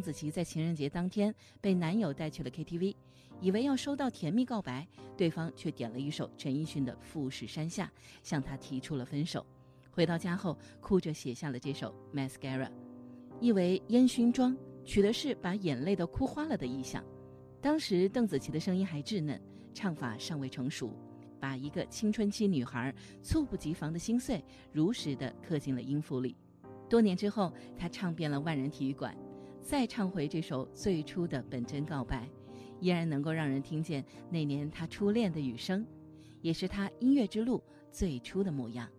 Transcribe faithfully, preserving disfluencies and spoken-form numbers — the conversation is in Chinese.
紫棋在情人节当天被男友带去了 K T V， 以为要收到甜蜜告白，对方却点了一首陈奕迅的《富士山下》，向她提出了分手。回到家后，哭着写下了这首 Mascara， 意为烟熏妆，取的是把眼泪都哭花了的意象。当时邓紫棋的声音还稚嫩，唱法尚未成熟，把一个青春期女孩猝不及防的心碎如实地刻进了音符里。多年之后，她唱遍了万人体育馆，再唱回这首最初的本真告白，依然能够让人听见那年她初恋的雨声，也是她音乐之路最初的模样。